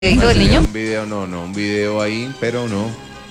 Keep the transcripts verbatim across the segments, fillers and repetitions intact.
videito del niño? Un video, no, no, un video ahí, pero no.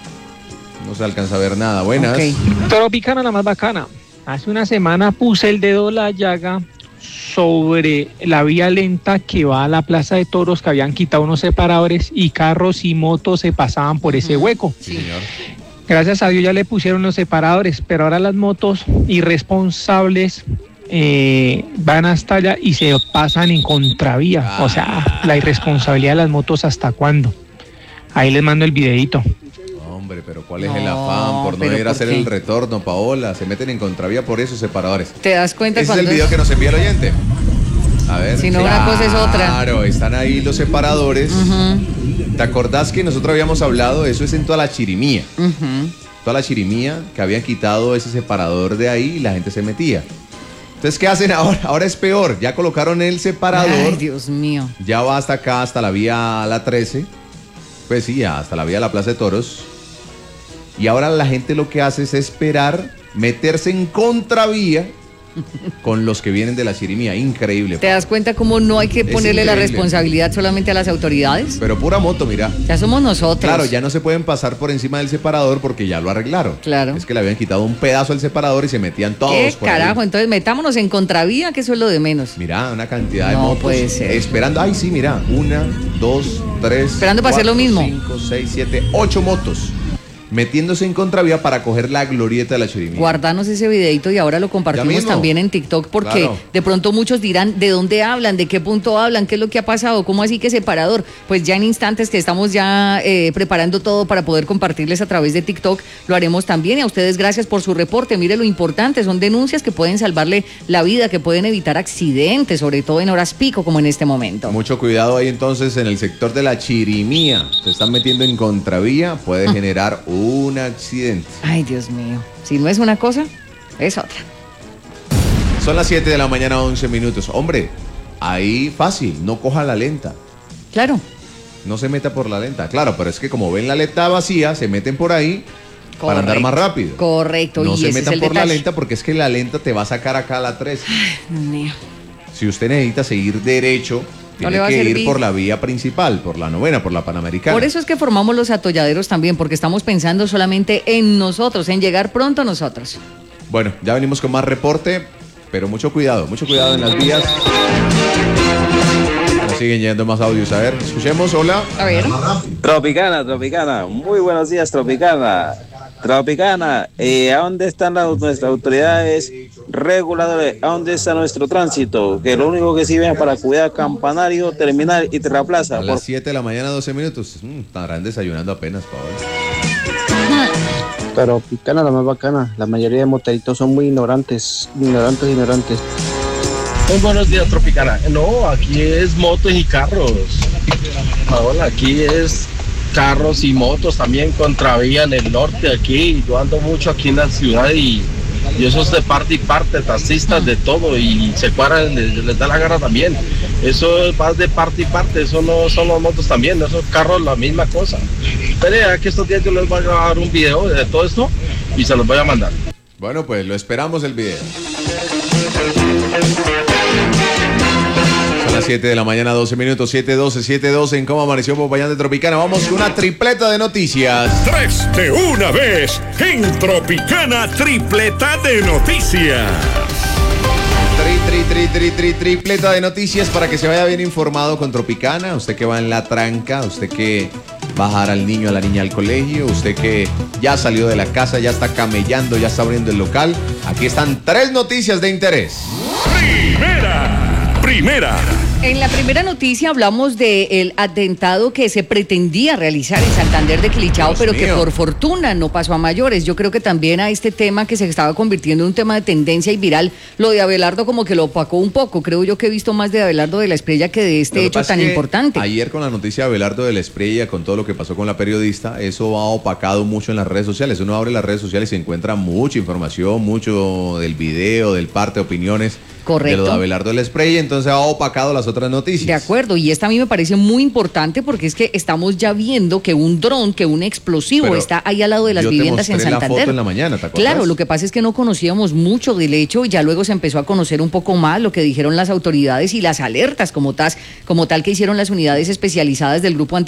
No se alcanza a ver nada. Buenas. Okay. Tropicana, la más bacana. Hace una semana puse el dedo en la llaga sobre la vía lenta que va a la Plaza de Toros, que habían quitado unos separadores y carros y motos se pasaban por ese hueco. Sí, señor. Gracias a Dios ya le pusieron los separadores, pero ahora las motos irresponsables eh, van hasta allá y se pasan en contravía. Ah. O sea, la irresponsabilidad de las motos, ¿hasta cuándo? Ahí les mando el videito. Hombre, pero ¿cuál es No, el afán por no pero ir a ¿por hacer qué? el retorno, Paola? Se meten en contravía por esos separadores. ¿Te das cuenta Ese es cuando el video que nos envía el oyente. A ver. Si no, una cosa es otra. Claro, están ahí los separadores. Ujú, ¿Te acordás que nosotros habíamos hablado? Eso es en toda la Chirimía. ujú. Toda la Chirimía, que habían quitado ese separador de ahí y la gente se metía. Entonces, ¿qué hacen ahora? Ahora es peor. Ya colocaron el separador. Ay, Dios mío. Ya va hasta acá, hasta la vía La trece. Pues sí, hasta la vía de la Plaza de Toros. Y ahora la gente lo que hace es esperar, meterse en contravía con los que vienen de la Chirimía. Increíble. ¿Te das cuenta cómo no hay que Es ponerle la increíble. responsabilidad solamente a las autoridades? Pero pura moto, mira. Ya somos nosotros. Claro, ya no se pueden pasar por encima del separador porque ya lo arreglaron. Claro. Es que le habían quitado un pedazo al separador y se metían todos ¿Qué por ahí. carajo? Entonces metámonos en contravía, que eso es lo de menos. Mira, una cantidad de No motos. puede ser. Esperando. Ay, sí, mira. Una, dos, tres. Esperando para hacer lo mismo. Cinco, seis, siete, ocho motos. Metiéndose en contravía para coger la glorieta de la Chirimía. Guardanos ese videito y ahora lo compartimos Ya mismo. también en TikTok porque Claro. de pronto muchos dirán de dónde hablan, de qué punto hablan, qué es lo que ha pasado, cómo así que separador. Pues ya en instantes que estamos ya eh, preparando todo para poder compartirles a través de TikTok, lo haremos también. Y a ustedes gracias por su reporte. Mire lo importante, son denuncias que pueden salvarle la vida, que pueden evitar accidentes, sobre todo en horas pico como en este momento. Mucho cuidado ahí entonces en el sector de la Chirimía. Se están metiendo en contravía, puede Ah. generar un accidente. Ay, Dios mío. Si no es una cosa, es otra. Son las siete de la mañana, once minutos. Hombre, ahí fácil, no coja la lenta. Claro. No se meta por la lenta. Claro, pero es que como ven la lenta vacía, se meten por ahí para andar Correcto. más rápido. Correcto. No y se ese metan es el por la detalle. lenta porque es que la lenta te va a sacar acá a la tres. Dios mío. Si usted necesita seguir derecho, No tiene le va a que ir servir. por la vía principal, por la novena, por la Panamericana. Por eso es que formamos los atolladeros también, porque estamos pensando solamente en nosotros, en llegar pronto nosotros. Bueno, ya venimos con más reporte, pero mucho cuidado, mucho cuidado en las vías. Nos siguen yendo más audios. A ver, escuchemos, hola. A ver. Tropicana, Tropicana, muy buenos días, Tropicana. Tropicana, eh, ¿a dónde están las, nuestras autoridades reguladores? ¿A dónde está nuestro tránsito? Que lo único que sirve es para cuidar Campanario, Terminal y Terraplaza. A Por las siete de la mañana, doce minutos. Mm, estarán desayunando apenas, Paola. Tropicana, la más bacana. La mayoría de motoritos son muy ignorantes, ignorantes, ignorantes. Muy buenos días, Tropicana. No, aquí es motos y carros. Ahora aquí es carros y motos también, contravía en el norte aquí. Yo ando mucho aquí en la ciudad y, y eso es de parte y parte, taxistas de todo y se cuadran, les, les da la gana también. Eso va de parte y parte, eso no son los motos también, esos carros la misma cosa. Espere, que estos días yo les voy a grabar un video de todo esto y se los voy a mandar. Bueno, pues lo esperamos el video. Son las siete de la mañana, doce minutos, siete doce, siete doce en Cómo Amaneció Popayán de Tropicana. Vamos con una tripleta de noticias. Tres de una vez en Tropicana, tripleta de noticias. Tri, tri, tri, tri, tri, tripleta de noticias para que se vaya bien informado con Tropicana. Usted que va en la tranca, usted que va a dejar al niño, a la niña al colegio, usted que ya salió de la casa, ya está camellando, ya está abriendo el local. Aquí están tres noticias de interés. Primera, primera. En la primera noticia hablamos del atentado que se pretendía realizar en Santander de Quilichao, Dios pero que mío. por fortuna no pasó a mayores. Yo creo que también a este tema que se estaba convirtiendo en un tema de tendencia y viral, lo de Abelardo como que lo opacó un poco. Creo yo que he visto más de Abelardo de la Espriella que de este Lo que hecho pasa tan es que importante. Ayer con la noticia de Abelardo de la Espriella, con todo lo que pasó con la periodista, eso ha opacado mucho en las redes sociales. Uno abre las redes sociales y se encuentra mucha información, mucho del video, del parte, opiniones Correcto. de lo de Abelardo de la Espriella, entonces ha opacado las otras noticias. De acuerdo, y esta a mí me parece muy importante porque es que estamos ya viendo que un dron, que un explosivo Pero está ahí al lado de las yo te viviendas en mostré la Santander. foto en la mañana, ¿te acuerdas? Claro, lo que pasa es que no conocíamos mucho del hecho, y ya luego se empezó a conocer un poco más lo que dijeron las autoridades y las alertas como tal, como tal que hicieron las unidades especializadas del Grupo Anti